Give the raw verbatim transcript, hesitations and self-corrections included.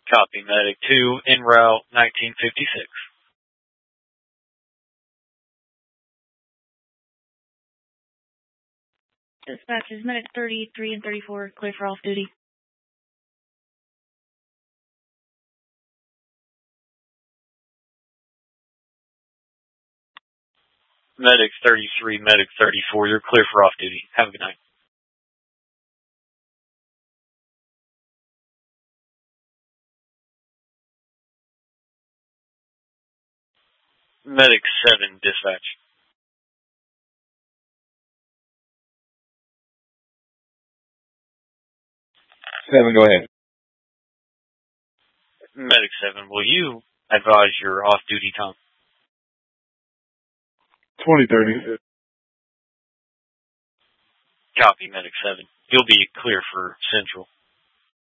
Copy, Medic two, en route, nineteen fifty-six. Dispatches, Medic thirty-three and thirty-four, clear for off-duty. Medic thirty-three, Medic thirty-four, you're clear for off-duty. Have a good night. Medic seven, dispatch. seven, go ahead. Medic seven, will you advise your off-duty time? twenty thirty. Copy, Medic seven. You'll be clear for Central.